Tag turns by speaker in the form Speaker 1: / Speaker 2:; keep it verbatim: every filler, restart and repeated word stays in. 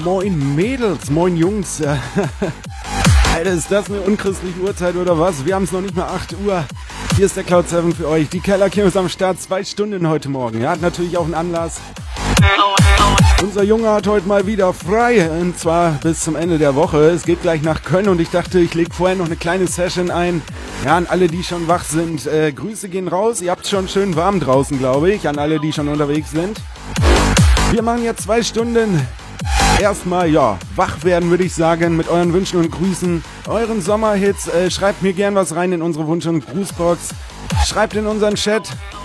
Speaker 1: moin Mädels, moin Jungs. Alter, ist das eine unchristliche Uhrzeit oder was? Wir haben es noch nicht mal acht Uhr. Hier ist der Cloud sieben für euch. Die Kellerkirmes am Start, zwei Stunden heute Morgen. Ja, hat natürlich auch einen Anlass. Unser Junge hat heute mal wieder frei, und zwar bis zum Ende der Woche. Es geht gleich nach Köln und ich dachte, ich lege vorher noch eine kleine Session ein. Ja, an alle, die schon wach sind, äh, Grüße gehen raus. Ihr habt es schon schön warm draußen, glaube ich, an alle, die schon unterwegs sind. Wir machen jetzt zwei Stunden erstmal, ja, wach werden, würde ich sagen, mit euren Wünschen und Grüßen, euren Sommerhits. Äh, schreibt mir gern was rein in unsere Wunsch- und Grußbox. Schreibt in unseren Chat.